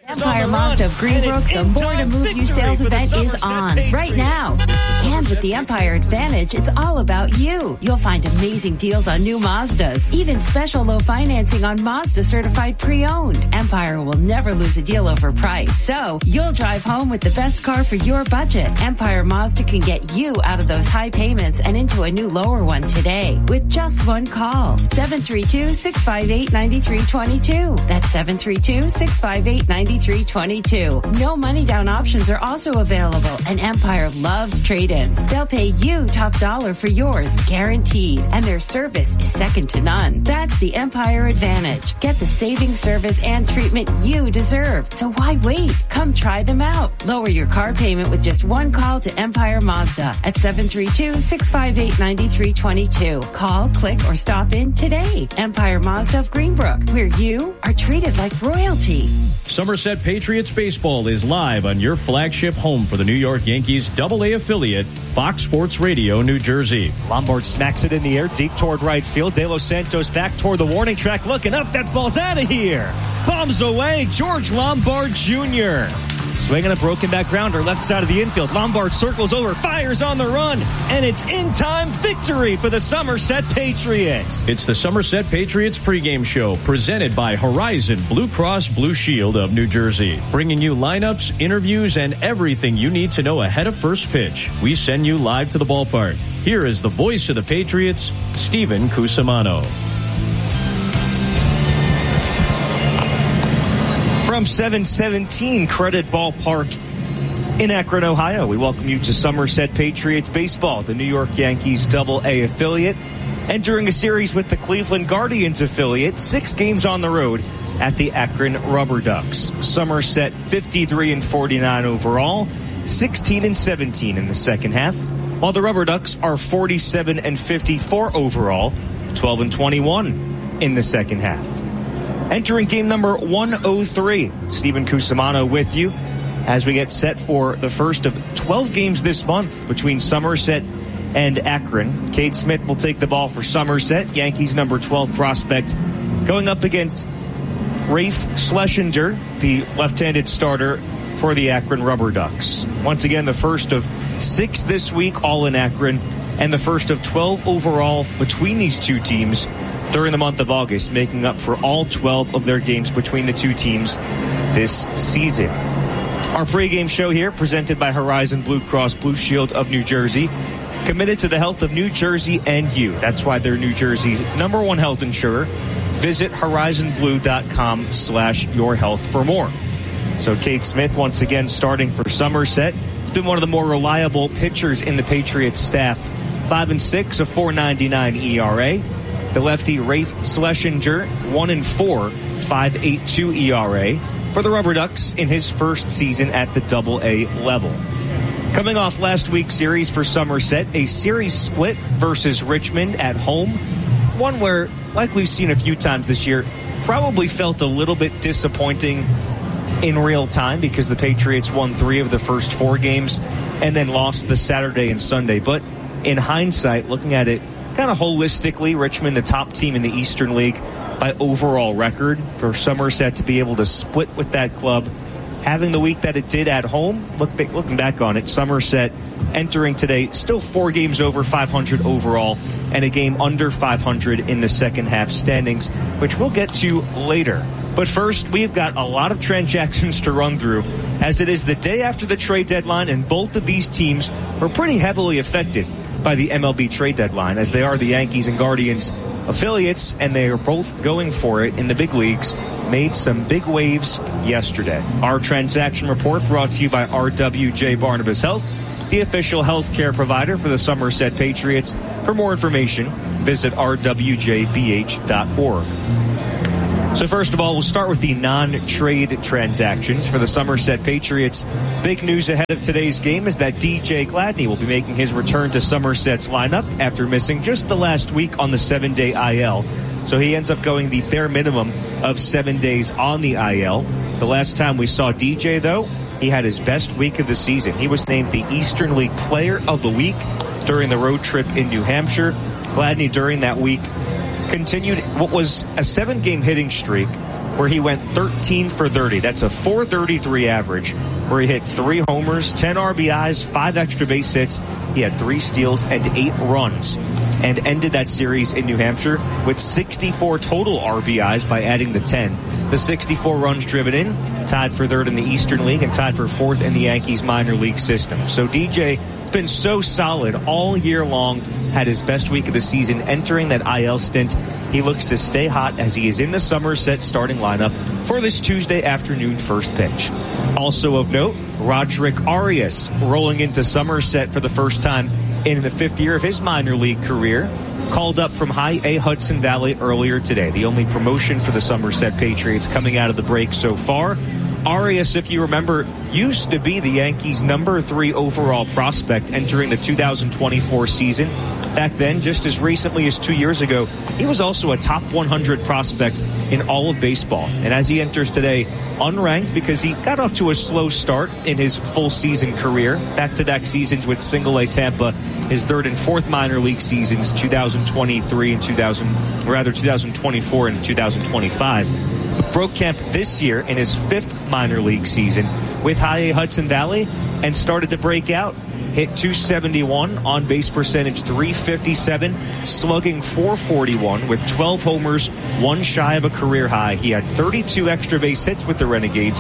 Empire Mazda of Greenbrook, the More to Move You sales event is on right now. And with the Empire Advantage, it's all about you. You'll find amazing deals on new Mazdas, even special low financing on Mazda certified pre-owned. Empire will never lose a deal over price, so you'll drive home with the best car for your budget. Empire Mazda can get you out of those high payments and into a new lower one today with just one call. 732-658-9322. That's 732-658-9322. No money down options are also available, and Empire loves trade-ins. They'll pay you top dollar for yours, guaranteed, and their service is second to none. That's the Empire Advantage. Get the saving service and treatment you deserve. So why wait? Come try them out. Lower your car payment with just one call to Empire Mazda at 732-658-9322. Call, click, or stop in today. Empire Mazda of Greenbrook, where you are treated like royalty. Somerset Patriots Baseball is live on your flagship home for the New York Yankees AA affiliate, Fox Sports Radio, New Jersey. Lombard smacks it in the air, deep toward right field. De Los Santos back toward the warning track, looking up. That ball's out of here. Bombs away, George Lombard Jr. Swinging a broken back grounder, left side of the infield. Lombard circles over, fires on the run, and it's in-time victory for the Somerset Patriots. It's the Somerset Patriots pregame show, presented by Horizon Blue Cross Blue Shield of New Jersey, bringing you lineups, interviews, and everything you need to know ahead of first pitch. We send you live to the ballpark. Here is the voice of the Patriots, Stephen Cusimano. From 717 Credit Ballpark in Akron, Ohio, we welcome you to Somerset Patriots Baseball, the New York Yankees AA affiliate, entering a series with the Cleveland Guardians affiliate, 6 games on the road at the Akron Rubber Ducks. Somerset 53-49 overall, 16-17 in the second half, while the Rubber Ducks are 47-54 overall, 12-21 in the second half. Entering game number 103, Stephen Cusimano with you as we get set for the first of 12 games this month between Somerset and Akron. Cade Smith will take the ball for Somerset, Yankees number 12 prospect, going up against Rafe Schlesinger, the left-handed starter for the Akron Rubber Ducks. Once again, the first of 6 this week, all in Akron, and the first of 12 overall between these two teams during the month of August, making up for all 12 of their games between the two teams this season. Our pregame show here, presented by Horizon Blue Cross Blue Shield of New Jersey, committed to the health of New Jersey and you. That's why they're New Jersey's #1 health insurer. Visit horizonblue.com/yourhealth for more. So Cade Smith once again starting for Somerset. It's been one of the more reliable pitchers in the Patriots staff. 5-6, a 4.99 ERA. The lefty Rafe Schlesinger, 1-4, 5.82 ERA for the Rubber Ducks in his first season at the AA level. Coming off last week's series for Somerset, a series split versus Richmond at home. One where, like we've seen a few times this year, probably felt a little bit disappointing in real time because the Patriots won 3 of the first 4 games and then lost the Saturday and Sunday. But in hindsight, looking at it kind of holistically, Richmond, the top team in the Eastern League by overall record, for Somerset to be able to split with that club, having the week that it did at home, looking back on it, Somerset entering today still 4 games over 500 overall and a game under 500 in the second half standings, which we'll get to later. But first, we've got a lot of transactions to run through, as it is the day after the trade deadline, and both of these teams were pretty heavily affected by the MLB trade deadline, as they are the Yankees and Guardians affiliates, and they are both going for it in the big leagues. Made some big waves yesterday. Our transaction report brought to you by RWJ Barnabas Health, the official healthcare provider for the Somerset Patriots. For more information, visit rwjbh.org. So first of all, we'll start with the non-trade transactions for the Somerset Patriots. Big news ahead of today's game is that DJ Gladney will be making his return to Somerset's lineup after missing just the last week on the 7-day IL. So he ends up going the bare minimum of 7 days on the IL. The last time we saw DJ, though, he had his best week of the season. He was named the Eastern League Player of the Week during the road trip in New Hampshire. Gladney during that week continued what was a 7-game hitting streak where he went 13 for 30. That's a .433 average, where he hit 3 homers, 10 RBIs, 5 extra base hits. He had 3 steals and 8 runs, and ended that series in New Hampshire with 64 total RBIs by adding the 10. The 64 runs driven in, tied for 3rd in the Eastern League and tied for 4th in the Yankees minor league system. So DJ has been so solid all year long, had his best week of the season entering that IL stint. He looks to stay hot as he is in the Somerset starting lineup for this Tuesday afternoon first pitch. Also of note, Roderick Arias rolling into Somerset for the first time in the 5th year of his minor league career. Called up from High A Hudson Valley earlier today, the only promotion for the Somerset Patriots coming out of the break so far. Arias, if you remember, used to be the Yankees' number 3 overall prospect entering the 2024 season. Back then, just as recently as 2 years ago, he was also a top 100 prospect in all of baseball. And as he enters today, unranked because he got off to a slow start in his full season career. Back-to-back seasons with Single-A Tampa, his 3rd and 4th minor league seasons, 2023 and 2024 and 2025. Broke camp this year in his 5th minor league season with High A Hudson Valley and started to break out. Hit .271, on base percentage .357, slugging .441 with 12 homers, 1 shy of a career high. He had 32 extra base hits with the Renegades,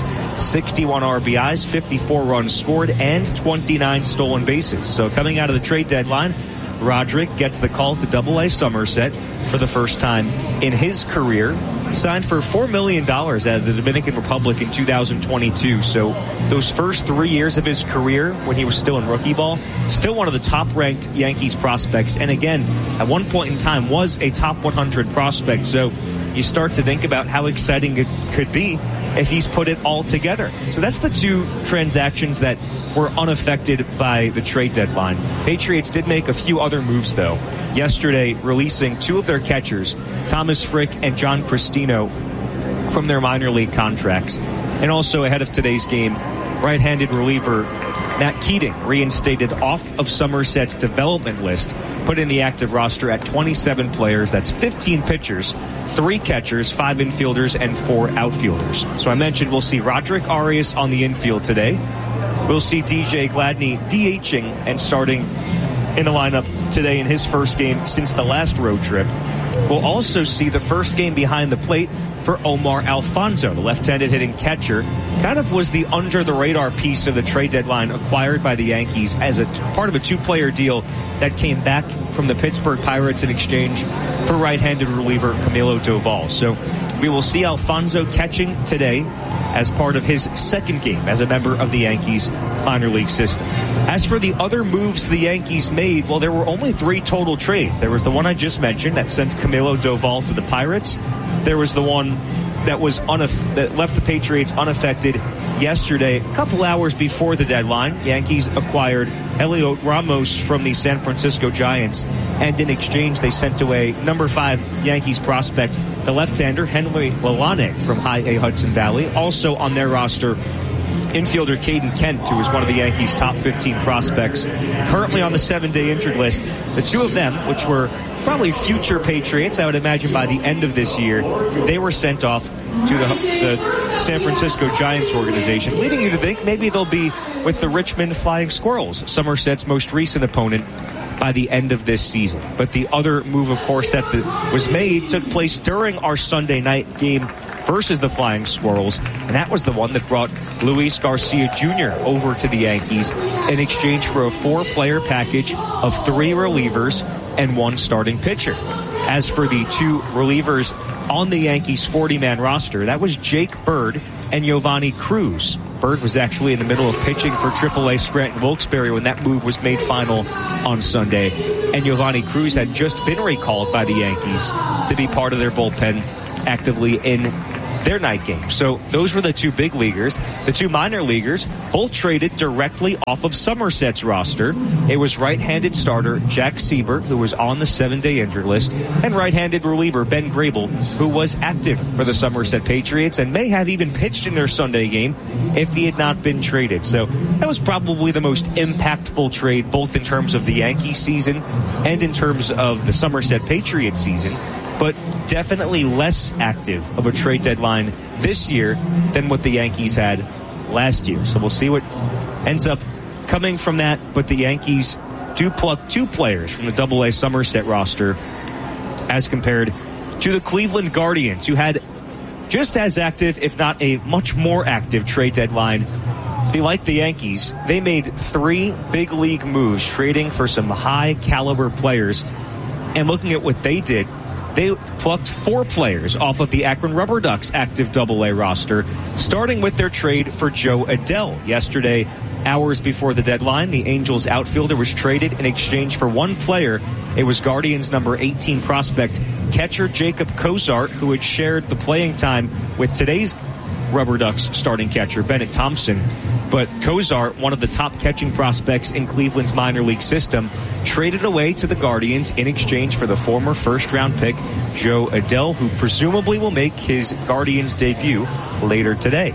61 RBIs, 54 runs scored, and 29 stolen bases. So coming out of the trade deadline, Roderick gets the call to Double-A Somerset for the first time in his career. Signed for $4 million out of the Dominican Republic in 2022. So those first 3 years of his career when he was still in rookie ball, still one of the top-ranked Yankees prospects. And again, at one point in time was a top 100 prospect. So you start to think about how exciting it could be if he's put it all together. So that's the 2 transactions that were unaffected by the trade deadline. Patriots did make a few other moves, though. Yesterday, releasing 2 of their catchers, Thomas Frick and John Cristino, from their minor league contracts. And also ahead of today's game, right-handed reliever Matt Keating reinstated off of Somerset's development list, put in the active roster at 27 players. That's 15 pitchers, 3 catchers, 5 infielders, and 4 outfielders. So I mentioned we'll see Roderick Arias on the infield today. We'll see DJ Gladney DHing and starting in the lineup today in his first game since the last road trip. We'll also see the first game behind the plate for Omar Alfonso, the left-handed hitting catcher. Kind of was the under-the-radar piece of the trade deadline acquired by the Yankees as a part of a 2-player deal that came back from the Pittsburgh Pirates in exchange for right-handed reliever Camilo Doval. So we will see Alfonso catching today as part of his second game as a member of the Yankees minor league system. As for the other moves the Yankees made, well, there were only 3 total trades. There was the one I just mentioned that sent Camilo Doval to the Pirates. There was the one that was that left the Patriots unaffected yesterday, a couple hours before the deadline. Yankees acquired Heliot Ramos from the San Francisco Giants, and in exchange they sent away number 5 Yankees prospect, the left-hander Henry Lalane from High A Hudson Valley. Also on their roster, infielder Caden Kent, who is one of the Yankees' top 15 prospects, currently on the 7-day injured list. The 2 of them, which were probably future Patriots, I would imagine by the end of this year, they were sent off to the San Francisco Giants organization, leading you to think maybe they'll be with the Richmond Flying Squirrels, Somerset's most recent opponent, by the end of this season. But the other move, of course, that was made took place during our Sunday night game versus the Flying Squirrels, and that was the one that brought Luis Garcia Jr. over to the Yankees in exchange for a 4-player package of 3 relievers and 1 starting pitcher. As for the 2 relievers on the Yankees' 40-man roster, that was Jake Bird and Giovanni Cruz. Bird was actually in the middle of pitching for AAA Scranton Wilkes-Barre when that move was made final on Sunday, and Giovanni Cruz had just been recalled by the Yankees to be part of their bullpen actively in their night game. So those were the 2 big leaguers. The 2 minor leaguers both traded directly off of Somerset's roster. It was right-handed starter Jack Siebert, who was on the 7-day injured list, and right-handed reliever Ben Grable, who was active for the Somerset Patriots and may have even pitched in their Sunday game if he had not been traded. So that was probably the most impactful trade, both in terms of the Yankee season and in terms of the Somerset Patriots season. But definitely less active of a trade deadline this year than what the Yankees had last year. So we'll see what ends up coming from that. But the Yankees do pluck 2 players from the AA Somerset roster as compared to the Cleveland Guardians, who had just as active, if not a much more active trade deadline. Like the Yankees, they made 3 big league moves, trading for some high caliber players. And looking at what they did, they plucked 4 players off of the Akron Rubber Ducks active AA roster, starting with their trade for Joe Adell. Yesterday, hours before the deadline, the Angels outfielder was traded in exchange for 1 player. It was Guardians number 18 prospect catcher Jacob Cozart, who had shared the playing time with today's Rubber Ducks starting catcher Bennett Thompson. But Cozart, one of the top catching prospects in Cleveland's minor league system, traded away to the Guardians in exchange for the former first-round pick Joe Adell, who presumably will make his Guardians debut later today.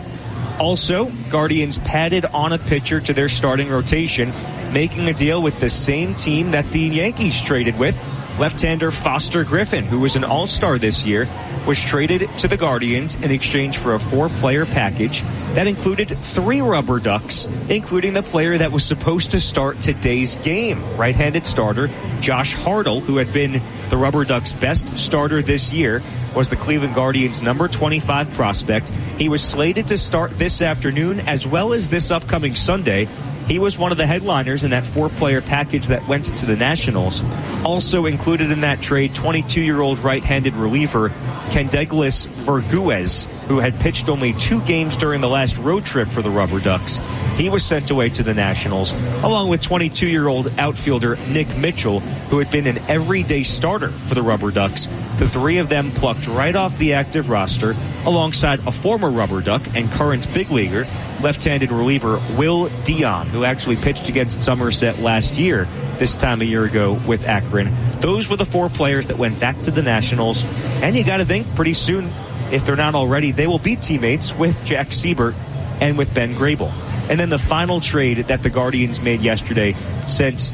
Also, Guardians padded on a pitcher to their starting rotation, making a deal with the same team that the Yankees traded with. Left-hander Foster Griffin, who was an all-star this year, was traded to the Guardians in exchange for a 4-player package that included 3 Rubber Ducks, including the player that was supposed to start today's game, right-handed starter Josh Hartle, who had been the Rubber Ducks' best starter this year, was the Cleveland Guardians' number 25 prospect. He was slated to start this afternoon as well as this upcoming Sunday. He was one of the headliners in that 4-player package that went to the Nationals. Also included in that trade, 22-year-old right-handed reliever Kendeglis Verguez, who had pitched only 2 games during the last road trip for the Rubber Ducks. He was sent away to the Nationals, along with 22-year-old outfielder Nick Mitchell, who had been an everyday starter for the Rubber Ducks. The 3 of them plucked right off the active roster, alongside a former Rubber Duck and current big leaguer, left-handed reliever Will Dion, who actually pitched against Somerset last year, this time a year ago with Akron. Those were the 4 players that went back to the Nationals. And you got to think pretty soon, if they're not already, they will be teammates with Jack Siebert and with Ben Grable. And then the final trade that the Guardians made yesterday sent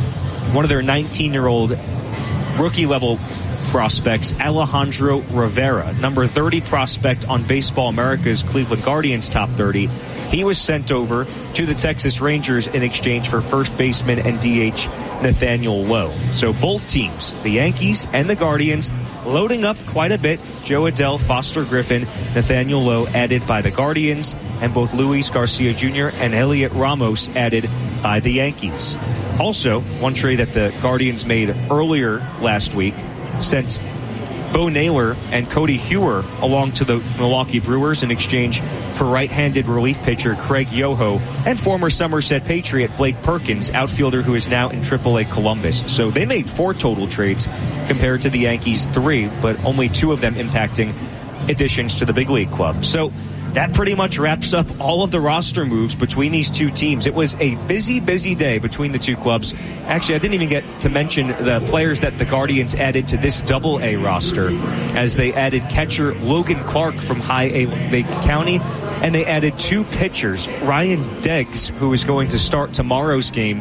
one of their 19-year-old rookie-level prospects, Alejandro Rivera, number 30 prospect on Baseball America's Cleveland Guardians top 30. He was sent over to the Texas Rangers in exchange for first baseman and DH Nathaniel Lowe. So both teams, the Yankees and the Guardians, loading up quite a bit. Joe Adell, Foster Griffin, Nathaniel Lowe added by the Guardians, and both Luis Garcia Jr. and Elliot Ramos added by the Yankees. Also, one trade that the Guardians made earlier last week sent Bo Naylor and Cody Hewer along to the Milwaukee Brewers in exchange for right-handed relief pitcher Craig Yoho and former Somerset Patriot Blake Perkins, outfielder who is now in AAA Columbus. So they made 4 total trades compared to the Yankees' 3, but only 2 of them impacting additions to the big league club. So that pretty much wraps up all of the roster moves between these 2 teams. It was a busy, busy day between the 2 clubs. Actually, I didn't even get to mention the players that the Guardians added to this AA roster, as they added catcher Logan Clark from High A Lake County, and they added 2 pitchers, Ryan Deggs, who is going to start tomorrow's game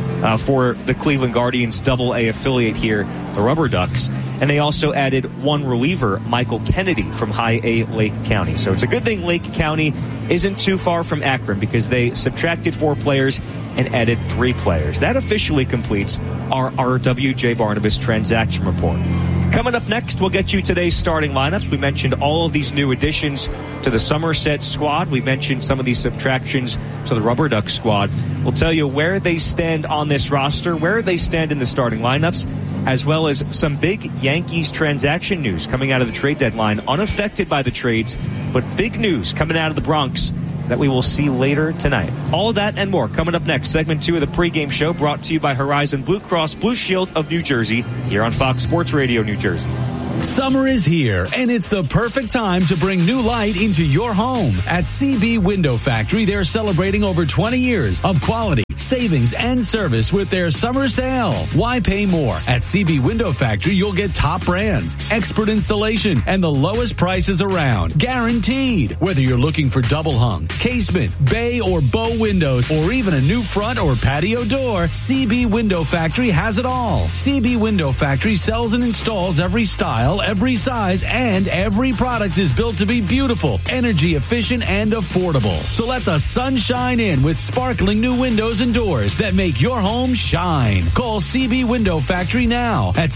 for the Cleveland Guardians AA affiliate here, the Rubber Ducks. And they also added 1 reliever, Michael Kennedy, from High A Lake County. So it's a good thing Lake County isn't too far from Akron, because they subtracted 4 players and added 3 players. That officially completes our RWJ Barnabas transaction report. Coming up next, we'll get you today's starting lineups. We mentioned all of these new additions to the Somerset squad. We mentioned some of these subtractions to the Rubber Duck squad. We'll tell you where they stand on this roster, where they stand in the starting lineups, as well as some big Yankees transaction news coming out of the trade deadline, unaffected by the trades, but big news coming out of the Bronx that we will see later tonight. All of that and more coming up next. Segment 2 of the pregame show, brought to you by Horizon Blue Cross Blue Shield of New Jersey, here on Fox Sports Radio New Jersey. Summer is here, and it's the perfect time to bring new light into your home. At CB Window Factory, they're celebrating over 20 years of quality, savings, and service with their summer sale. Why pay more? At CB Window Factory, you'll get top brands, expert installation, and the lowest prices around. Guaranteed. Whether you're looking for double hung, casement, bay, or bow windows, or even a new front or patio door, CB Window Factory has it all. CB Window Factory sells and installs every style, every size, and every product is built to be beautiful, energy efficient, and affordable. So let the sun shine in with sparkling new windows and doors that make your home shine. Call CB Window Factory now at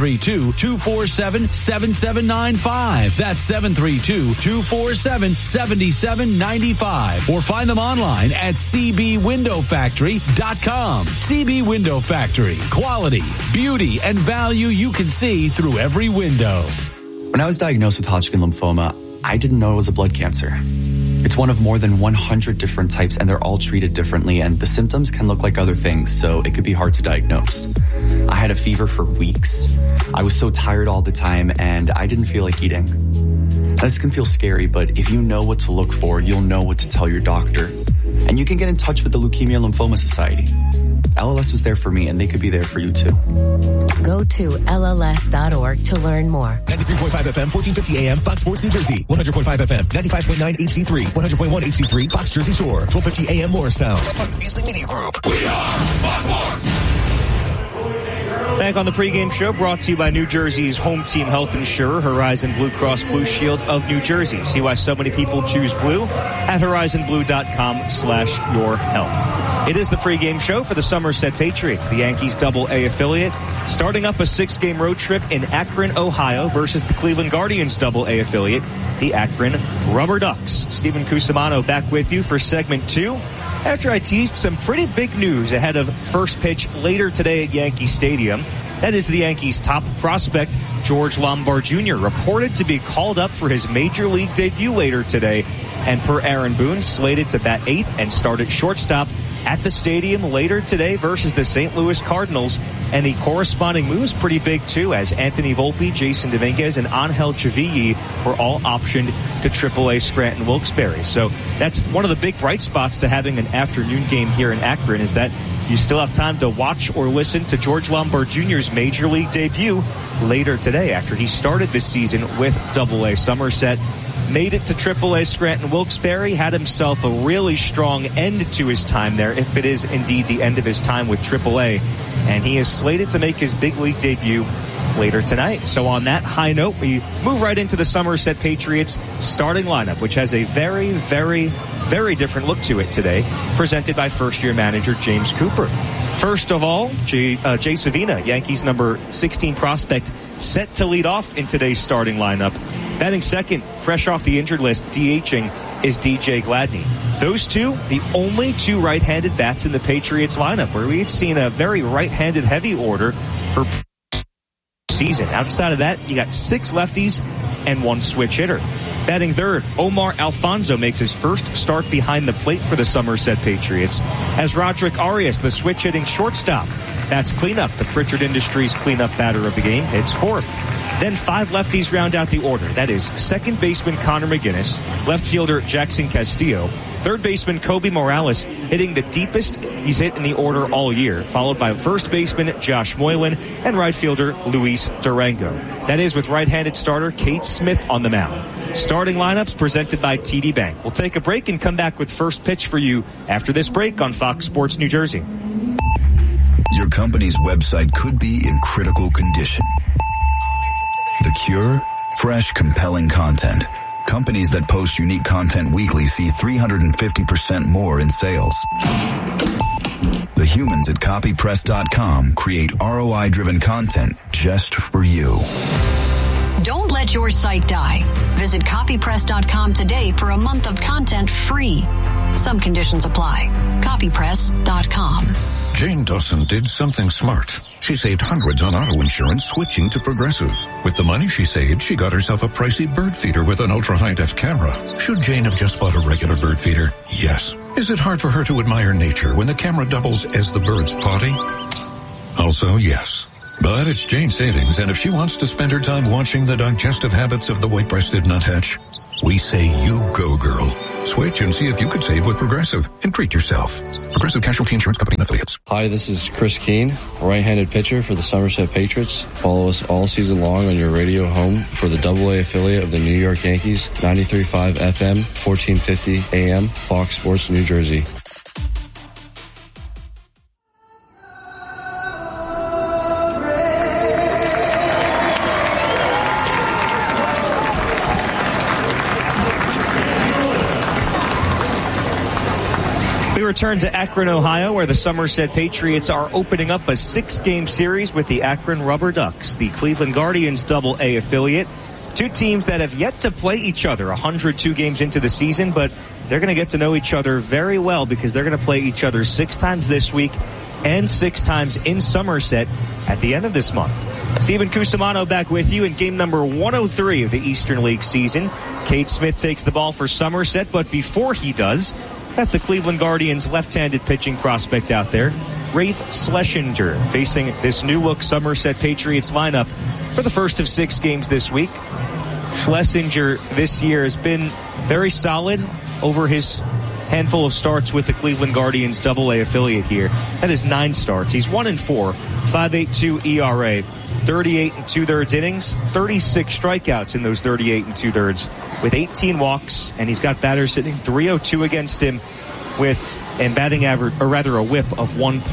732-247-7795. That's 732-247-7795. Or find them online at cbwindowfactory.com. CB Window Factory. Quality, beauty, and value you can see through every window. When I was diagnosed with Hodgkin lymphoma, I didn't know it was a blood cancer. It's one of more than 100 different types, and they're all treated differently, and the symptoms can look like other things, so it could be hard to diagnose. I had a fever for weeks. I was so tired all the time, and I didn't feel like eating. Now, this can feel scary, but if you know what to look for, you'll know what to tell your doctor. And you can get in touch with the Leukemia Lymphoma Society. LLS was there for me, and they could be there for you, too. Go to LLS.org to learn more. 93.5 FM, 1450 AM, Fox Sports New Jersey. 100.5 FM, 95.9 HD3, 100.1 HD3, Fox Jersey Shore. 1250 AM, Morristown. From the Beasley Media Group. We are Fox Sports. Back on the pregame show, brought to you by New Jersey's home team health insurer, Horizon Blue Cross Blue Shield of New Jersey. See why so many people choose blue at horizonblue.com/yourhealth. It is the pregame show for the Somerset Patriots, the Yankees Double-A affiliate, starting up a 6-game road trip in Akron, Ohio versus the Cleveland Guardians Double-A affiliate, the Akron Rubber Ducks. Stephen Cusimano back with you for segment 2. After I teased some pretty big news ahead of first pitch later today at Yankee Stadium. That is the Yankees' top prospect, George Lombard Jr., reported to be called up for his major league debut later today, and per Aaron Boone, slated to bat 8th and start at shortstop at the stadium later today versus the St. Louis Cardinals. And the corresponding moves pretty big, too, as Anthony Volpe, Jason Dominguez, and Angel Chavilli were all optioned to AAA Scranton Wilkes-Barre. So that's one of the big bright spots to having an afternoon game here in Akron, is that you still have time to watch or listen to George Lombard Jr.'s major league debut later today after he started this season with Double-A Somerset. Made it to AAA Scranton Wilkes-Barre, had himself a really strong end to his time there, if it is indeed the end of his time with AAA. And he is slated to make his big league debut later tonight. So on that high note, we move right into the Somerset Patriots starting lineup, which has a very, very, very different look to it today, presented by first-year manager James Cooper. First of all, Jay Savina, Yankees number 16 prospect, set to lead off in today's starting lineup. Batting second, fresh off the injured list, DHing, is DJ Gladney. Those two, the only two right-handed bats in the Patriots lineup, where we had seen a very right-handed heavy order for season. Outside of that, you got 6 lefties and 1 switch hitter. Batting third, Omar Alfonso makes his first start behind the plate for the Somerset Patriots, as Roderick Arias, the switch-hitting shortstop, bats cleanup. The Pritchard Industries cleanup batter of the game hits fourth. Then 5 lefties round out the order. That is second baseman Connor McGinnis, left fielder Jackson Castillo, third baseman Kobe Morales, hitting the deepest he's hit in the order all year, followed by first baseman Josh Moylan and right fielder Luis Durango. That is with right-handed starter Kate Smith on the mound. Starting lineups presented by TD Bank. We'll take a break and come back with first pitch for you after this break on Fox Sports New Jersey. Your company's website could be in critical condition. The cure? Fresh, compelling content. Companies that post unique content weekly see 350% more in sales. The humans at copypress.com create ROI-driven content just for you. Don't let your site die. Visit copypress.com today for a month of content free. Some conditions apply. Copypress.com. Jane Dawson did something smart. She saved hundreds on auto insurance switching to Progressive. With the money she saved, she got herself a pricey bird feeder with an ultra-high-def camera. Should Jane have just bought a regular bird feeder? Yes. Is it hard for her to admire nature when the camera doubles as the bird's potty? Also, yes. But it's Jane savings, and if she wants to spend her time watching the digestive habits of the white-breasted nuthatch, we say you go, girl. Switch and see if you could save with Progressive and treat yourself. Progressive Casualty Insurance Company and Affiliates. Hi, this is Chris Keene, right-handed pitcher for the Somerset Patriots. Follow us all season long on your radio home for the AA affiliate of the New York Yankees, 93.5 FM, 1450 AM, Fox Sports, New Jersey. Return to Akron, Ohio, where the Somerset Patriots are opening up a 6-game series with the Akron Rubber Ducks, the Cleveland Guardians AA affiliate. Two teams that have yet to play each other 102 games into the season, but they're going to get to know each other very well because they're going to play each other 6 times this week and 6 times in Somerset at the end of this month. Stephen Cusimano back with you in game number 103 of the Eastern League season. Kate Smith takes the ball for Somerset, but before he does, at the Cleveland Guardians left-handed pitching prospect out there, Rafe Schlesinger, facing this new-look Somerset Patriots lineup for the first of 6 games this week. Schlesinger this year has been very solid over his handful of starts with the Cleveland Guardians AA affiliate here. That is 9 starts. He's 1-4, 5.82 ERA, 38 2/3 innings, 36 strikeouts in those 38 2/3 with 18 walks, and he's got batters hitting .302 against him with a batting average, or rather a whip of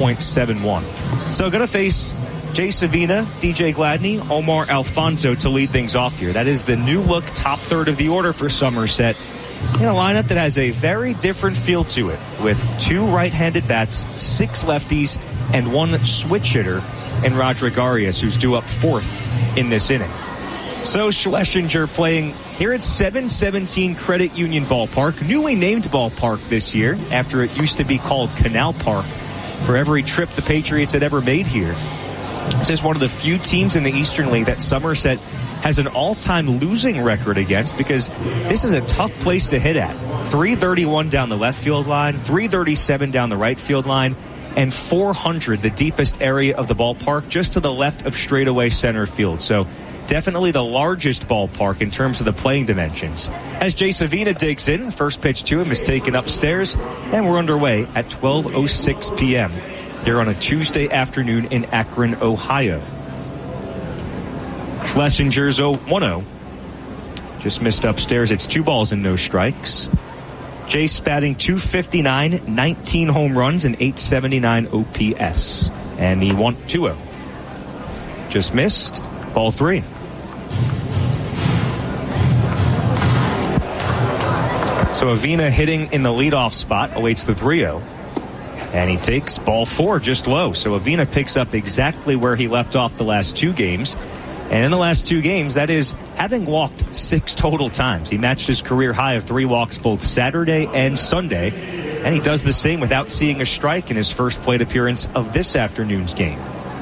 1.71. So going to face Jay Savina, DJ Gladney, Omar Alfonso to lead things off here. That is the new look top third of the order for Somerset in a lineup that has a very different feel to it, with 2 right-handed bats, 6 lefties, and 1 switch hitter in Roderick Arias, who's due up 4th in this inning. So Schlesinger playing here at 717 Credit Union Ballpark, newly named ballpark this year after it used to be called Canal Park for every trip the Patriots had ever made here. This is one of the few teams in the Eastern League that Somerset has an all-time losing record against, because this is a tough place to hit at. 331 down the left field line, 337 down the right field line, and 400, the deepest area of the ballpark, just to the left of straightaway center field. So definitely the largest ballpark in terms of the playing dimensions. As Jay Savina digs in, the first pitch to him is taken upstairs, and we're underway at 12:06 p.m. here on a Tuesday afternoon in Akron, Ohio. Schlesinger's 0-1-0. Just missed upstairs. It's 2 balls and no strikes. Jace batting .259, 19 home runs, and .879 OPS. And the 1-2-0. Just missed. Ball 3. So Avina hitting in the leadoff spot awaits the 3-0. And he takes ball 4 just low. So Avina picks up exactly where he left off the last 2 games. And in the last 2 games, that is having walked 6 total times. He matched his career high of 3 walks both Saturday and Sunday. And he does the same without seeing a strike in his first plate appearance of this afternoon's game.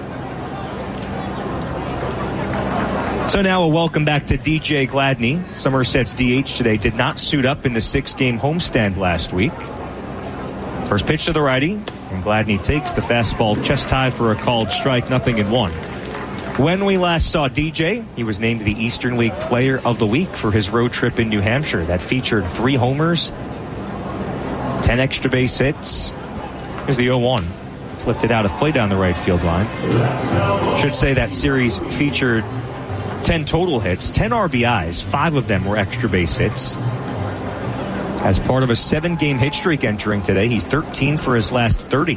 So now a welcome back to DJ Gladney. Somerset's DH today did not suit up in the 6-game homestand last week. First pitch to the righty, and Gladney takes the fastball chest high for a called strike, 0-1. When we last saw DJ, he was named the Eastern League Player of the Week for his road trip in New Hampshire. That featured 3 homers, 10 extra base hits. Here's the 0-1. It's lifted out of play down the right field line. Should say that series featured 10 total hits, 10 RBIs, 5 of them were extra base hits. As part of a 7-game hit streak entering today, he's 13 for his last 30.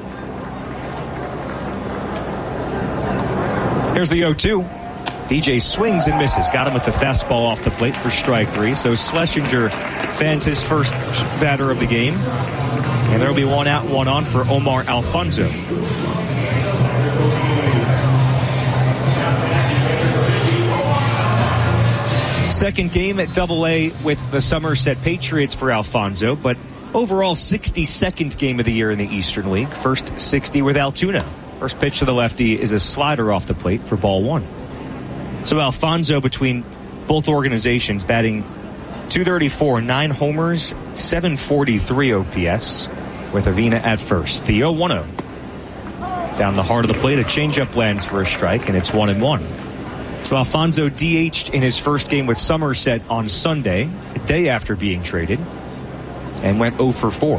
Here's the 0-2. DJ swings and misses. Got him with the fastball off the plate for strike 3. So Schlesinger fans his first batter of the game. And there will be 1 out, 1 on for Omar Alfonso. Second game at AA with the Somerset Patriots for Alfonso, but overall 62nd game of the year in the Eastern League. First 60 with Altoona. First pitch to the lefty is a slider off the plate for ball 1. So Alfonso, between both organizations, batting .234, 9 homers, 743 OPS, with Avina at first. The 0-1-0. Down the heart of the plate, a changeup lands for a strike, and it's 1-1. So Alfonso DH'd in his first game with Somerset on Sunday, a day after being traded. and went 0 for 4.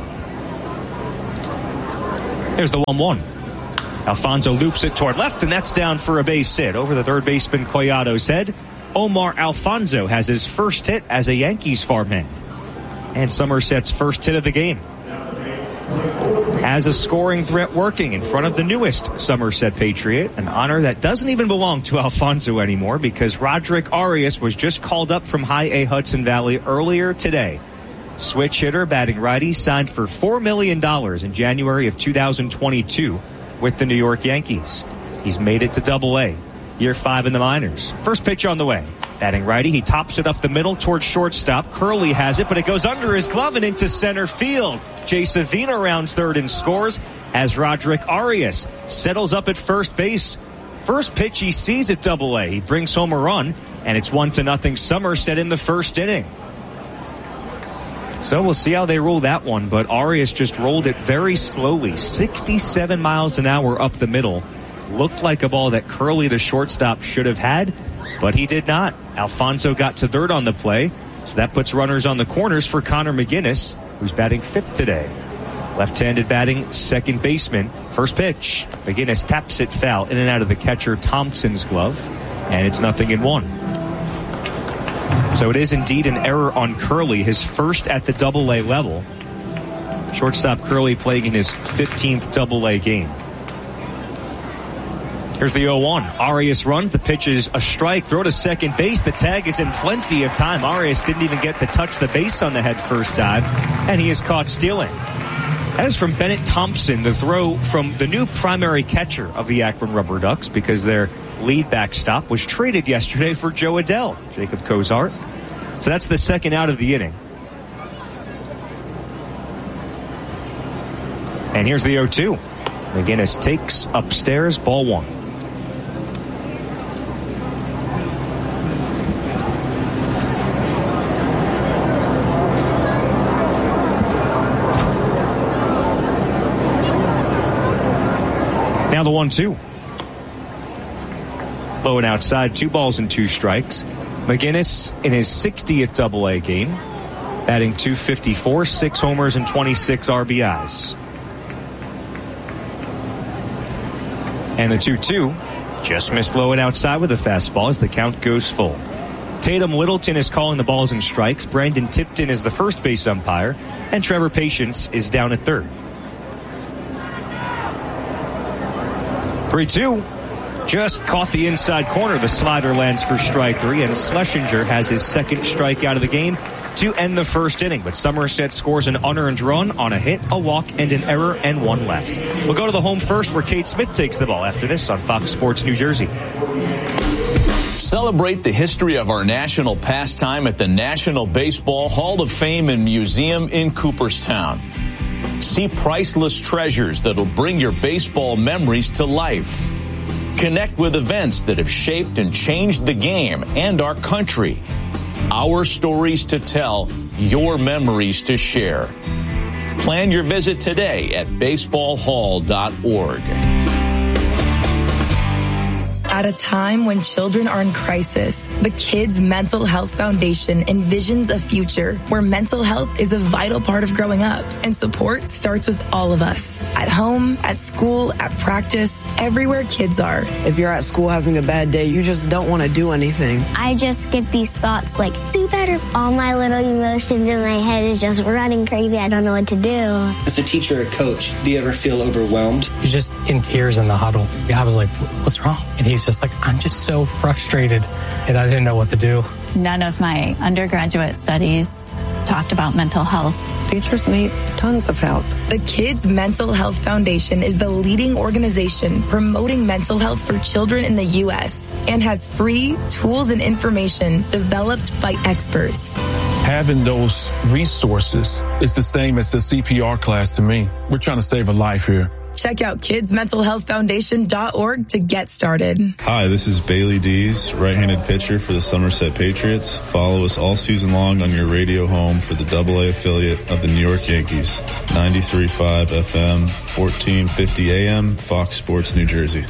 There's the 1-1. Alfonso loops it toward left, and that's down for a base hit over the third baseman Collado's head. Omar Alfonso has his first hit as a Yankees farmhand, and Somerset's first hit of the game. Has a scoring threat working in front of the newest Somerset Patriot, an honor that doesn't even belong to Alfonso anymore because Roderick Arias was just called up from High A Hudson Valley earlier today. Switch hitter, batting righty, signed for $4 million in January of 2022 with the New York Yankees. He's made it to Double-A, year 5 in the minors. First pitch on the way. Batting righty, he tops it up the middle towards shortstop. Curley has it, but it goes under his glove and into center field. Jay Savina rounds third and scores as Roderick Arias settles up at first base. First pitch he sees at Double-A. He brings home a run, and it's 1-0 Somerset in the first inning. So we'll see how they roll that one, but Arias just rolled it very slowly. 67 miles an hour up the middle. Looked like a ball that Curley, the shortstop, should have had, but he did not. Alfonso got to third on the play, so that puts runners on the corners for Connor McGinnis, who's batting 5th today. Left-handed batting second baseman. First pitch. McGinnis taps it foul in and out of the catcher Thompson's glove, and it's 0-1. So it is indeed an error on Curley, his first at the Double-A level. Shortstop Curley playing in his 15th Double-A game. Here's the 0-1. Arias runs. The pitch is a strike. Throw to second base. The tag is in plenty of time. Arias didn't even get to touch the base on the head first dive, and he is caught stealing. That is from Bennett Thompson, the throw from the new primary catcher of the Akron Rubber Ducks, because their lead backstop was traded yesterday for Joe Adell, Jacob Cozart. So that's the second out of the inning. And here's the 0-2. McGinnis takes upstairs, ball 1. Now the 1-2. Low and outside, 2 balls and 2 strikes. McGinnis in his 60th Double-A game, batting .254, 6 homers and 26 RBIs. And the 2-2 just missed low and outside with a fastball as the count goes full. Tatum Littleton is calling the balls and strikes. Brandon Tipton is the first base umpire, and Trevor Patience is down at third. 3-2. Just caught the inside corner. The slider lands for strike 3, and Schlesinger has his second strikeout of the game to end the first inning. But Somerset scores an unearned run on a hit, a walk, and an error, and 1 left. We'll go to the home first, where Kate Smith takes the ball after this on Fox Sports New Jersey. Celebrate the history of our national pastime at the National Baseball Hall of Fame and Museum in Cooperstown. See priceless treasures that'll bring your baseball memories to life. Connect with events that have shaped and changed the game and our country. Our stories to tell, your memories to share. Plan your visit today at baseballhall.org. At a time when children are in crisis, the Kids Mental Health Foundation envisions a future where mental health is a vital part of growing up, and support starts with all of us. At home, at school, at practice, everywhere kids are. If you're at school having a bad day, you just don't want to do anything. I just get these thoughts like, do better. All my little emotions in my head is just running crazy. I don't know what to do. As a teacher or coach, do you ever feel overwhelmed? He's just in tears in the huddle. I was like, what's wrong? And he's just like, I'm just so frustrated, and I didn't know what to do. None of my undergraduate studies talked about mental health. Teachers need tons of help. The Kids Mental Health Foundation is the leading organization promoting mental health for children in the U.S. and has free tools and information developed by experts. Having those resources is the same as the CPR class to me. We're trying to save a life here. Check out kidsmentalhealthfoundation.org to get started. Hi, this is Bailey Dees, right-handed pitcher for the Somerset Patriots. Follow us all season long on your radio home for the Double-A affiliate of the New York Yankees. 93.5 FM, 1450 AM, Fox Sports New Jersey.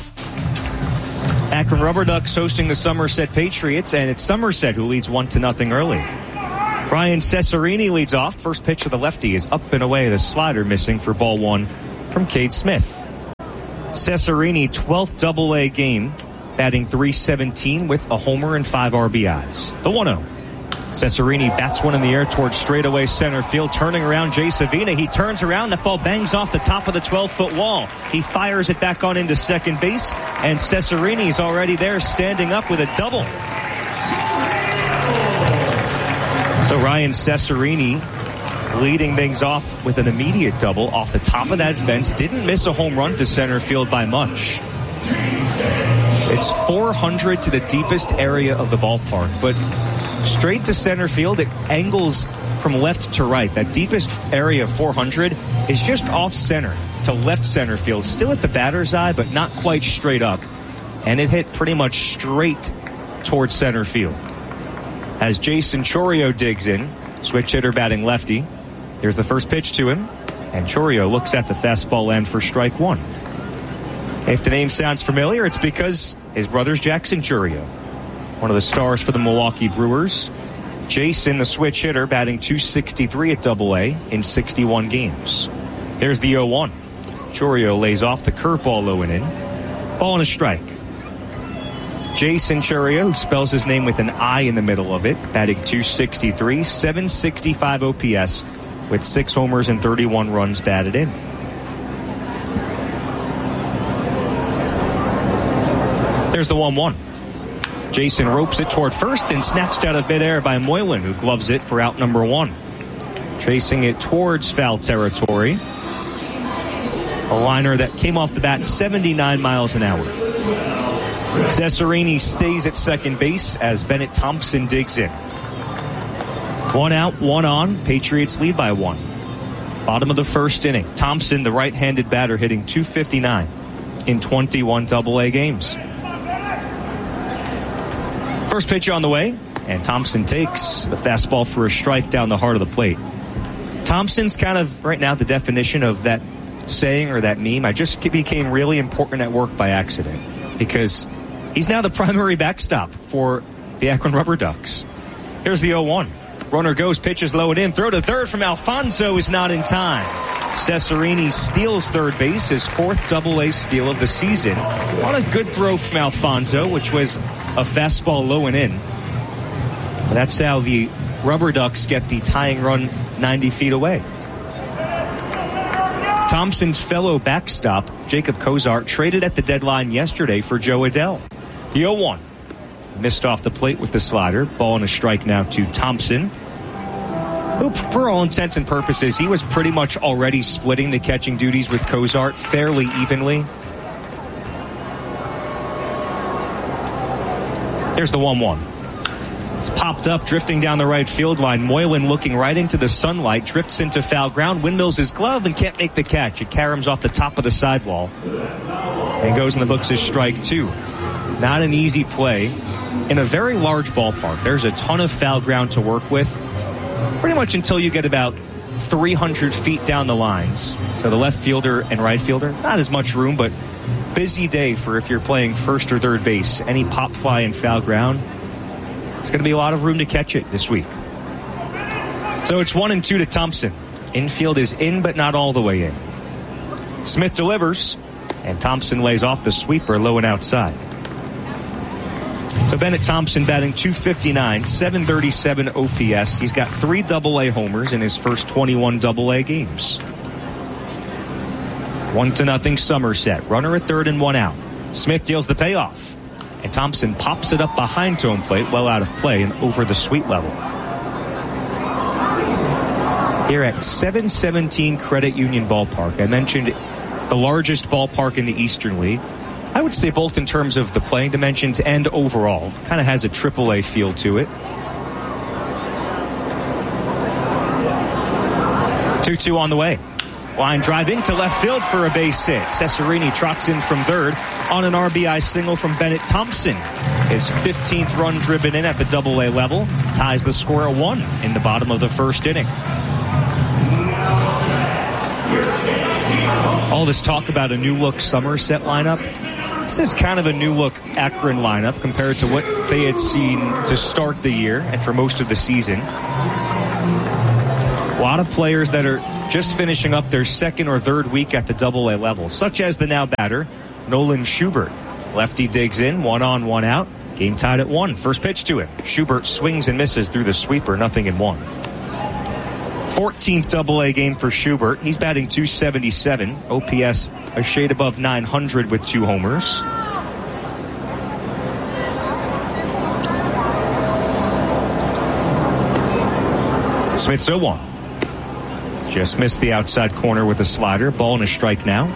Akron Rubber Ducks hosting the Somerset Patriots, and it's Somerset who leads 1-0 early. Ryan Cesarini leads off. First pitch of the lefty is up and away. The slider missing for ball one from Cade Smith. Cesarini, 12th Double-A game, batting .317 with a homer and 5 RBIs. The 1-0. Cesarini bats one in the air towards straightaway center field, turning around Jay Savina. He turns around. That ball bangs off the top of the 12-foot wall. He fires it back on into second base, and Cesarini's already there standing up with a double. So Ryan Cesarini leading things off with an immediate double off the top of that fence. Didn't miss a home run to center field by much. It's 400 to the deepest area of the ballpark, but straight to center field, it angles from left to right. That deepest area of 400 is just off center to left center field. Still at the batter's eye, but not quite straight up. And it hit pretty much straight towards center field. As Jason Chourio digs in, switch hitter batting lefty. Here's the first pitch to him, and Chourio looks at the fastball end for strike one. If the name sounds familiar, it's because his brother's Jackson Chourio, one of the stars for the Milwaukee Brewers. Jason, the switch hitter, batting .263 at Double-A in 61 games. Here's the 0-1. Chourio lays off the curveball low and in. Ball and a strike. Jason Chourio, who spells his name with an I in the middle of it, batting .263, 765 OPS with 6 homers and 31 runs batted in. There's the 1-1. Jason ropes it toward first and snatched out of midair by Moylan, who gloves it for out number 1. Tracing it towards foul territory. A liner that came off the bat 79 miles an hour. Cesarini stays at second base as Bennett Thompson digs in. 1 out, 1 on. Patriots lead by 1. Bottom of the first inning. Thompson, the right-handed batter, hitting .259 in 21 Double-A games. First pitch on the way, and Thompson takes the fastball for a strike down the heart of the plate. Thompson's kind of, right now, the definition of that saying or that meme. I just became really important at work by accident, because he's now the primary backstop for the Akron Rubber Ducks. Here's the 0-1. Runner goes, pitches low and in. Throw to third from Alfonso is not in time. Cesarini steals third base, his 4th Double-A steal of the season. On a good throw from Alfonso, which was a fastball low and in. That's how the Rubber Ducks get the tying run 90 feet away. Thompson's fellow backstop, Jacob Cozart, traded at the deadline yesterday for Joe Adell. The 0-1. Missed off the plate with the slider. Ball and a strike now to Thompson, who, for all intents and purposes, he was pretty much already splitting the catching duties with Cozart fairly evenly. There's the 1-1. It's popped up, drifting down the right field line. Moylan looking right into the sunlight, drifts into foul ground, windmills his glove, and can't make the catch. It caroms off the top of the sidewall and goes in the books as strike 2. Not an easy play in a very large ballpark. There's a ton of foul ground to work with, pretty much until you get about 300 feet down the lines. So the left fielder and right fielder, not as much room, but busy day for if you're playing first or third base. Any pop fly in foul ground, it's going to be a lot of room to catch it this week. So it's 1-2 to Thompson. Infield is in, but not all the way in. Smith delivers, and Thompson lays off the sweeper low and outside. So Bennett Thompson batting .259, 737 OPS. He's got 3 Double-A homers in his first 21 Double-A games. 1-0 Somerset. Runner at third and 1 out. Smith deals the payoff, and Thompson pops it up behind home plate, well out of play and over the sweet level. Here at 717 Credit Union Ballpark, I mentioned the largest ballpark in the Eastern League. I would say both in terms of the playing dimensions and overall. Kind of has a AAA feel to it. 2-2 on the way. Line drive into left field for a base hit. Cesarini trots in from third on an RBI single from Bennett Thompson. His 15th run driven in at the Double-A level. Ties the score at 1 in the bottom of the first inning. All this talk about a new look Somerset lineup. This is kind of a new look Akron lineup compared to what they had seen to start the year and for most of the season. A lot of players that are just finishing up their second or third week at the AA level, such as the now batter, Nolan Schubert. Lefty digs in, 1 on, 1 out. Game tied at 1. First pitch to him. Schubert swings and misses through the sweeper, 0-1. 14th AA game for Schubert. He's batting .277. OPS a shade above 900 with 2 homers. Smith's 0-1. Just missed the outside corner with a slider. Ball and a strike now.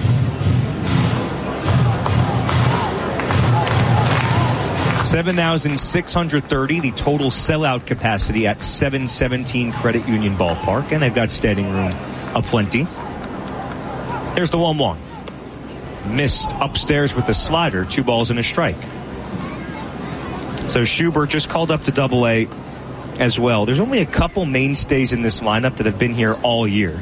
$7,630, the total sellout capacity at 717 Credit Union Ballpark, and they've got standing room aplenty. Here's the 1-1. Missed upstairs with the slider, 2 balls and a strike. So Schubert just called up to AA as well. There's only a couple mainstays in this lineup that have been here all year.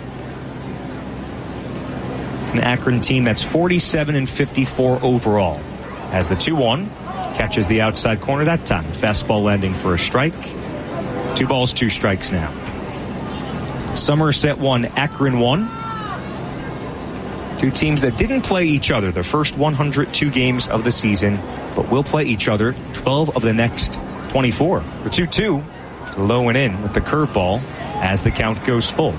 It's an Akron team that's 47-54 overall. As the 2-1 catches the outside corner that time. Fastball landing for a strike. 2 balls, 2 strikes now. Somerset 1, Akron 1. 2 teams that didn't play each other the first 102 games of the season, but will play each other 12 of the next 24. The 2-2, low and in with the curveball as the count goes full.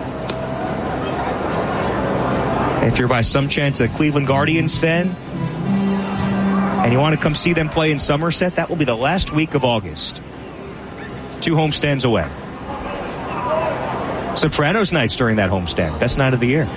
If you're by some chance a Cleveland Guardians fan and you want to come see them play in Somerset, that will be the last week of August. 2 homestands away. Sopranos nights during that homestand. Best night of the year.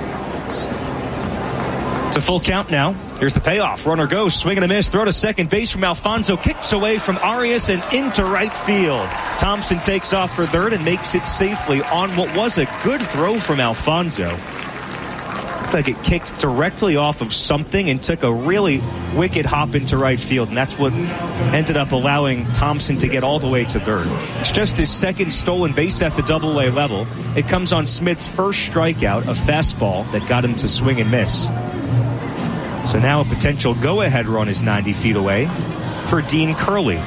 It's a full count now. Here's the payoff. Runner goes, swing and a miss. Throw to second base from Alfonso. Kicks away from Arias and into right field. Thompson takes off for third and makes it safely on what was a good throw from Alfonso. Looked like it kicked directly off of something and took a really wicked hop into right field, and that's what ended up allowing Thompson to get all the way to third. It's just his second stolen base at the AA level. It comes on Smith's first strikeout, a fastball that got him to swing and miss. So now a potential go-ahead run is 90 feet away for Dean Curley.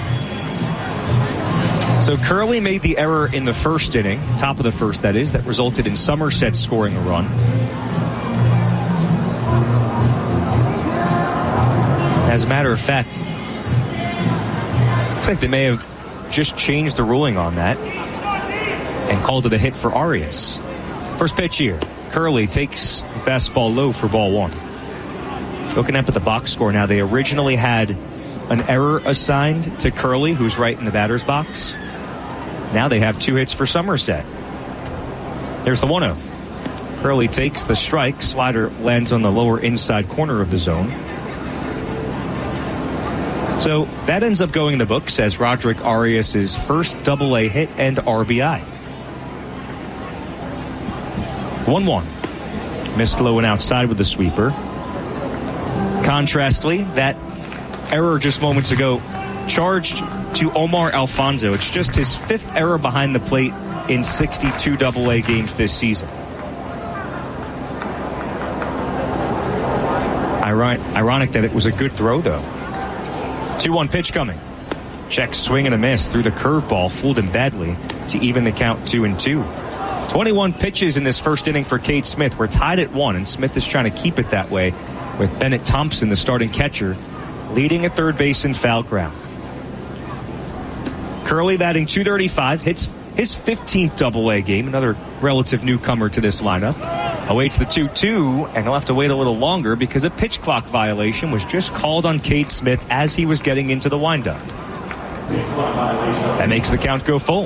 So Curley made the error in the first inning, top of the first that is, that resulted in Somerset scoring a run. As a matter of fact, looks like they may have just changed the ruling on that and called it a hit for Arias. First pitch here. Curley takes the fastball low for ball 1. Looking up at the box score now, they originally had an error assigned to Curley, who's right in the batter's box. Now they have 2 hits for Somerset. There's the 1-0. Curley takes the strike. Slider lands on the lower inside corner of the zone. So that ends up going in the books as Roderick Arias' first AA hit and RBI. 1-1. Missed low and outside with the sweeper. Contrastly, that error just moments ago charged to Omar Alfonso. It's just his 5th error behind the plate in 62 AA games this season. Ironic that it was a good throw, though. 2-1 pitch coming. Check swing and a miss through the curveball. Fooled him badly to even the count 2-2. 21 pitches in this first inning for Cade Smith. We're tied at 1, and Smith is trying to keep it that way with Bennett Thompson, the starting catcher, leading at third base in foul ground. Curley batting .235, hits his 15th AA game, another relative newcomer to this lineup. Awaits the 2-2, and he'll have to wait a little longer because a pitch clock violation was just called on Cade Smith as he was getting into the windup. That makes the count go full.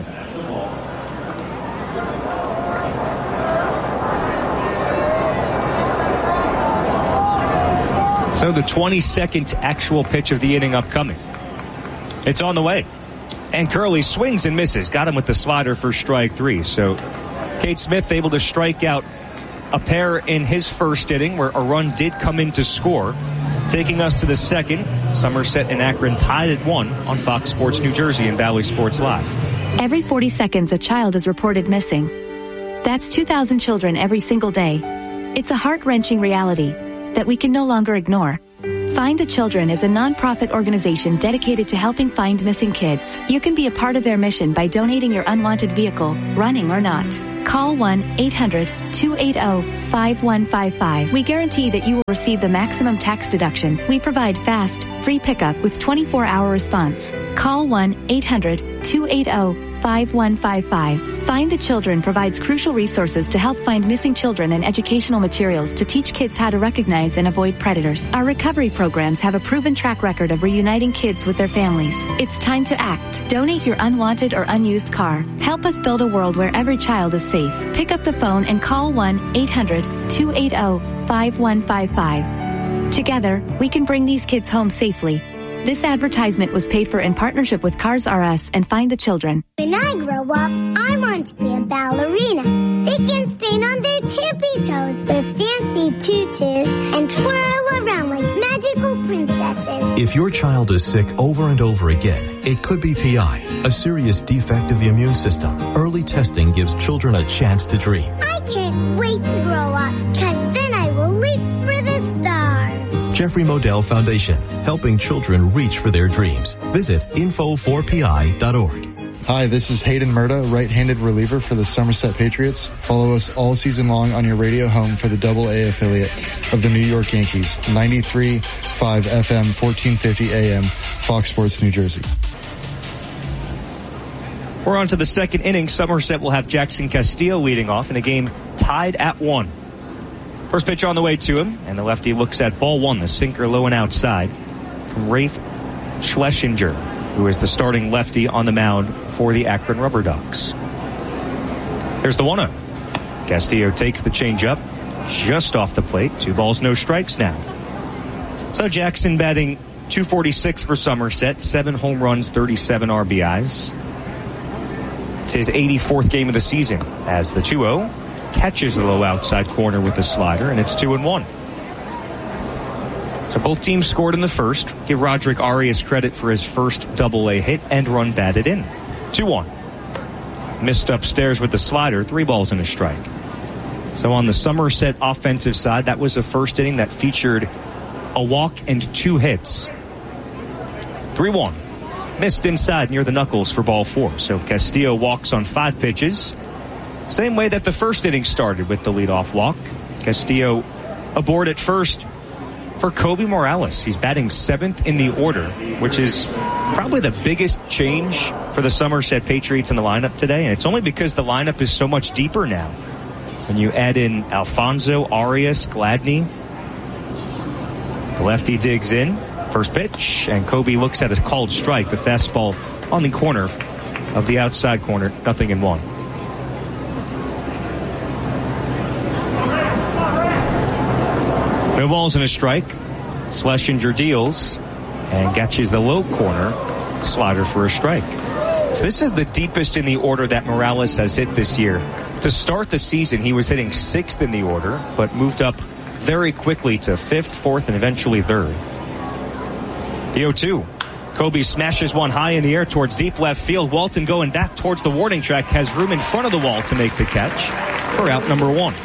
So the 22nd actual pitch of the inning upcoming. It's on the way. And Curley swings and misses. Got him with the slider for strike 3. So Cade Smith able to strike out a pair in his first inning where a run did come in to score. Taking us to the second, Somerset and Akron tied at 1 on Fox Sports New Jersey and Valley Sports Live. Every 40 seconds, a child is reported missing. That's 2,000 children every single day. It's a heart-wrenching reality that we can no longer ignore. Find the Children is a nonprofit organization dedicated to helping find missing kids. You can be a part of their mission by donating your unwanted vehicle, running or not. Call 1-800-280-5155. We guarantee that you will receive the maximum tax deduction. We provide fast, free pickup with 24-hour response. Call 1-800-280-5155. Find the Children provides crucial resources to help find missing children and educational materials to teach kids how to recognize and avoid predators. Our recovery programs have a proven track record of reuniting kids with their families. It's time to act. Donate your unwanted or unused car. Help us build a world where every child is safe. Pick up the phone and call 1-800-280-5155. Together, we can bring these kids home safely. This advertisement was paid for in partnership with Cars R Us and Find the Children. When I grow up, I want to be a ballerina. They can stand on their tippy toes with fancy tutus and twirl around like magical princesses. If your child is sick over and over again, it could be PI, a serious defect of the immune system. Early testing gives children a chance to dream. I can't wait to grow up, because then I will leap for the stars. Jeffrey Modell Foundation, helping children reach for their dreams. Visit info4pi.org. Hi, this is Hayden Murda, right-handed reliever for the Somerset Patriots. Follow us all season long on your radio home for the AA affiliate of the New York Yankees, 93.5 FM, 1450 AM, Fox Sports, New Jersey. We're on to the second inning. Somerset will have Jackson Castillo leading off in a game tied at 1. First pitch on the way to him, and the lefty looks at ball 1, the sinker low and outside from Rafe Schlesinger, who is the starting lefty on the mound for the Akron Rubber Ducks. Here's the 1-0. Castillo takes the changeup just off the plate. 2 balls, no strikes now. So Jackson batting .246 for Somerset, 7 home runs, 37 RBIs. It's his 84th game of the season as the 2-0 catches the low outside corner with the slider, and it's 2-1. So both teams scored in the first. Give Roderick Arias credit for his first AA hit and run batted in. 2-1. Missed upstairs with the slider, 3 balls and a strike. So on the Somerset offensive side, that was the first inning that featured a walk and 2 hits. 3-1. Missed inside near the knuckles for ball 4. So Castillo walks on 5 pitches. Same way that the first inning started with the leadoff walk. Castillo aboard at first for Kobe Morales. He's batting 7th in the order, which is probably the biggest change for the Somerset Patriots in the lineup today. And it's only because the lineup is so much deeper now. When you add in Alfonso, Arias, Gladney. The lefty digs in. First pitch, and Kobe looks at a called strike. The fastball on the corner of the outside corner. 0-1. No balls and a strike. Schlesinger deals and catches the low corner slider for a strike. So this is the deepest in the order that Morales has hit this year. To start the season, he was hitting 6th in the order, but moved up very quickly to 5th, 4th, and eventually 3rd. The 0-2. Kobe smashes one high in the air towards deep left field. Walton going back towards the warning track has room in front of the wall to make the catch for out number 1.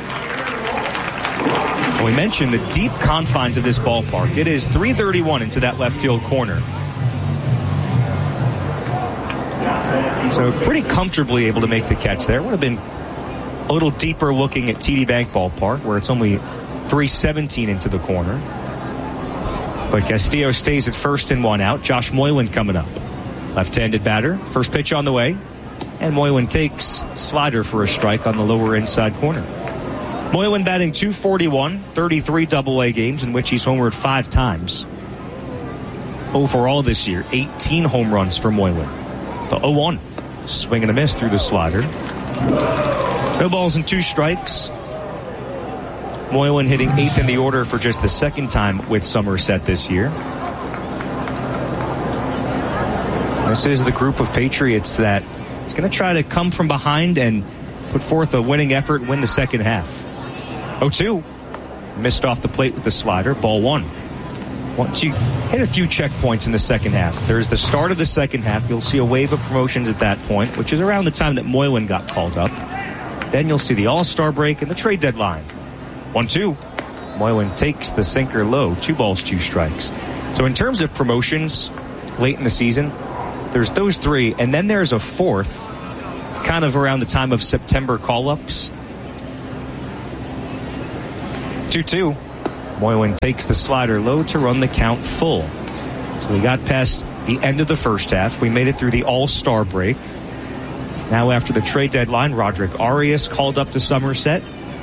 We mentioned the deep confines of this ballpark. It is .331 into that left field corner. So pretty comfortably able to make the catch there. Would have been a little deeper looking at TD Bank Ballpark, where it's only .317 into the corner. But Castillo stays at first and 1 out. Josh Moylan coming up. Left-handed batter. First pitch on the way. And Moylan takes slider for a strike on the lower inside corner. Moylan batting .241, 33 AA games in which he's homered 5 times. Overall this year, 18 home runs for Moylan. The 0-1. Swing and a miss through the slider. No balls and 2 strikes. Moylan hitting 8th in the order for just the 2nd time with Somerset this year. This is the group of Patriots that is going to try to come from behind and put forth a winning effort and win the second half. 0-2. Missed off the plate with the slider. Ball 1. Once you hit a few checkpoints in the second half, there's the start of the second half. You'll see a wave of promotions at that point, which is around the time that Moylan got called up. Then you'll see the All-Star break and the trade deadline. 1-2. Moylan takes the sinker low, 2 balls, 2 strikes. So in terms of promotions late in the season, there's those 3, and then there's a 4th, kind of around the time of September call-ups. 2-2. Moylan takes the slider low to run the count full. So we got past the end of the first half. We made it through the All-Star break. Now after the trade deadline, Roderick Arias called up to Somerset.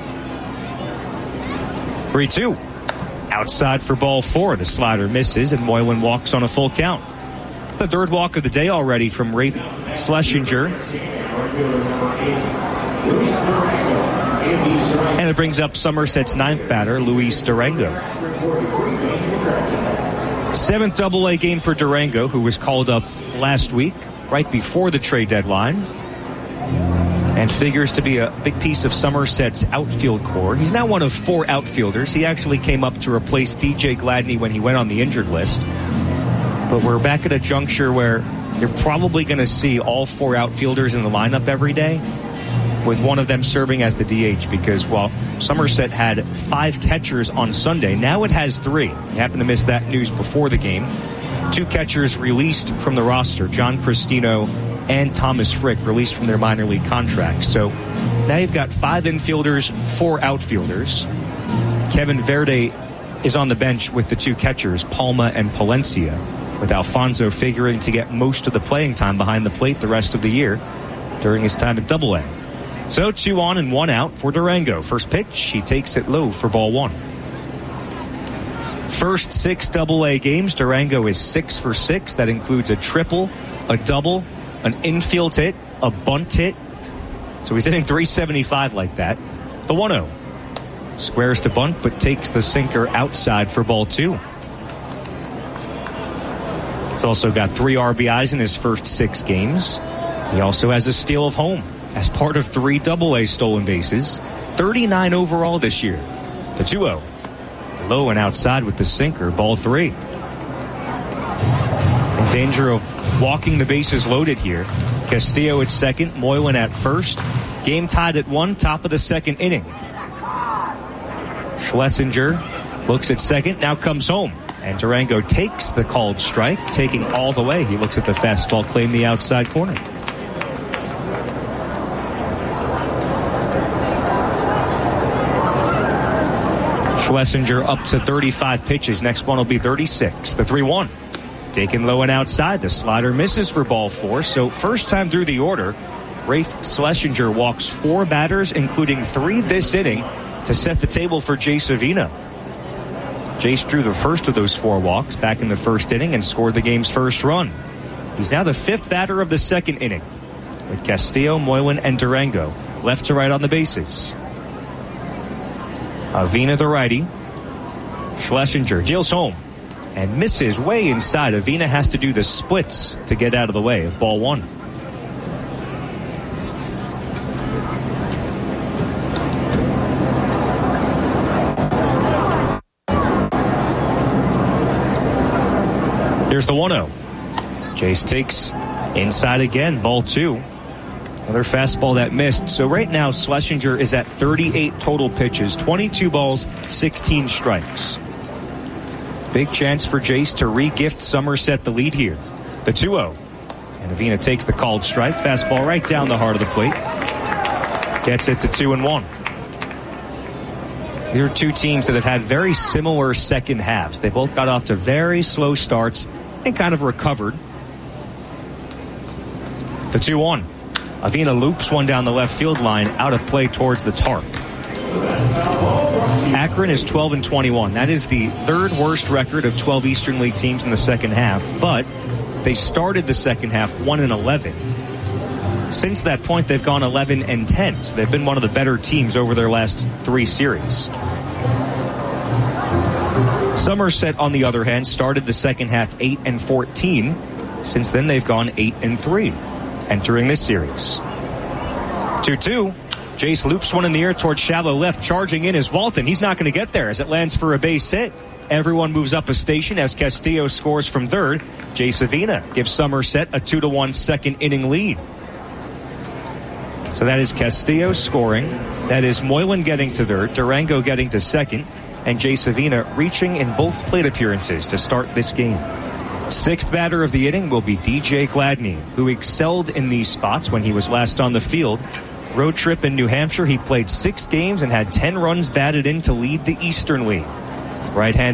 3-2. Outside for ball 4. The slider misses, and Moylan walks on a full count. The 3rd walk of the day already from Rafe Schlesinger. And it brings up Somerset's 9th batter, Luis Durango. 7th Double-A game for Durango, who was called up last week, right before the trade deadline, and figures to be a big piece of Somerset's outfield core. He's now one of 4 outfielders. He actually came up to replace DJ Gladney when he went on the injured list. But we're back at a juncture where you're probably going to see all 4 outfielders in the lineup every day, with one of them serving as the DH, because while Somerset had 5 catchers on Sunday, now it has 3. You happened to miss that news before the game. 2 catchers released from the roster, John Cristino and Thomas Frick, released from their minor league contracts. So now you've got 5 infielders, 4 outfielders. Kevin Verde is on the bench with the 2 catchers, Palma and Palencia, with Alfonso figuring to get most of the playing time behind the plate the rest of the year during his time at Double-A. So 2 on and 1 out for Durango. First pitch, he takes it low for ball 1. First 6 Double-A games, Durango is 6 for 6. That includes a triple, a double, an infield hit, a bunt hit. So he's hitting .375 like that. The 1-0. Squares to bunt, but takes the sinker outside for ball 2. He's also got 3 RBIs in his first 6 games. He also has a steal of home as part of 3 Double-A stolen bases. 39 overall this year. The 2-0. Low and outside with the sinker, ball 3. In danger of walking the bases loaded here. Castillo at second, Moylan at first. Game tied at 1, top of the 2nd inning. Schlesinger looks at second, now comes home. And Durango takes the called strike, taking all the way. He looks at the fastball, claim the outside corner. Schlesinger up to 35 pitches. Next one will be 36. The 3-1. Taken low and outside. The slider misses for ball 4. So first time through the order, Rafe Schlesinger walks 4 batters, including 3 this inning, to set the table for Jace Avina. Jace drew the first of those 4 walks back in the first inning and scored the game's first run. He's now the 5th batter of the 2nd inning, with Castillo, Moylan, and Durango left to right on the bases. Avina the righty. Schlesinger deals home and misses way inside. Avina has to do the splits to get out of the way of ball 1. Here's the 1-0. Jace takes inside again, ball 2. Another fastball that missed. So right now, Schlesinger is at 38 total pitches, 22 balls, 16 strikes. Big chance for Jace to re-gift Somerset the lead here. The 2-0. And Avina takes the called strike. Fastball right down the heart of the plate. Gets it to 2-1. These are 2 teams that have had very similar second halves. They both got off to very slow starts and kind of recovered. The 2-1. Avina loops one down the left field line, out of play towards the tarp. Akron is 12-21. That is the 3rd worst record of 12 Eastern League teams in the second half, but they started the second half 1-11. Since that point, they've gone 11-10. So they've been one of the better teams over their last 3 series. Somerset, on the other hand, started the second half 8-14. Since then, they've gone 8-3. Entering this series. 2-2. Jace loops one in the air towards shallow left. Charging in is Walton. He's not going to get there as it lands for a base hit. Everyone moves up a station as Castillo scores from third. Jace Avina gives Somerset a 2-1 second inning lead. So that is Castillo scoring. That is Moylan getting to third. Durango getting to second. and Jay Savina reaching in both plate appearances to start this game. Sixth batter of the inning will be DJ Gladney, who excelled in these spots when he was last on the field. Road trip in New Hampshire, he played 6 games and had 10 runs batted in to lead the Eastern League. Right-handed